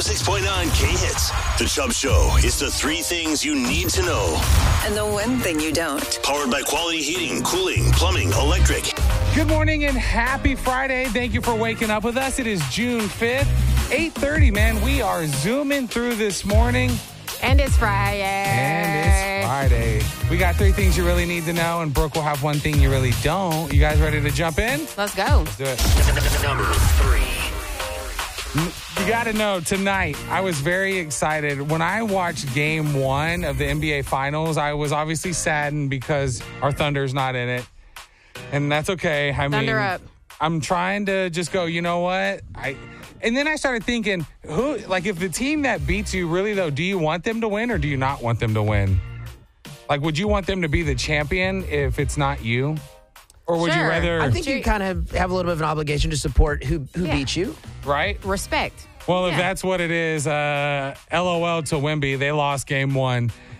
106.9 K-Hits. The Chubb Show is the three things you need to know. And the one thing you don't. Powered by Quality Heating, Cooling, Plumbing, Electric. Good morning and happy Friday. Thank you for waking up with us. It is June 5th, 8:30, man. We are zooming through this morning. And it's Friday. We got three things you really need to know, and Brooke will have one thing you really don't. You guys ready to jump in? Let's go. Let's do it. Number 3. You got to know, tonight, I was very excited. When I watched game 1 of the NBA Finals, I was obviously saddened because our Thunder's not in it. And that's okay. Thunder up. I'm trying to just go, you know what? And then I started thinking, if the team that beats you, really, though, do you want them to win or do you not want them to win? Like, would you want them to be the champion if it's not you? Or would you rather... I think you kind of have a little bit of an obligation to support who beat you. Right? Respect. Well, if that's what it is, LOL to Wemby. They lost game 1.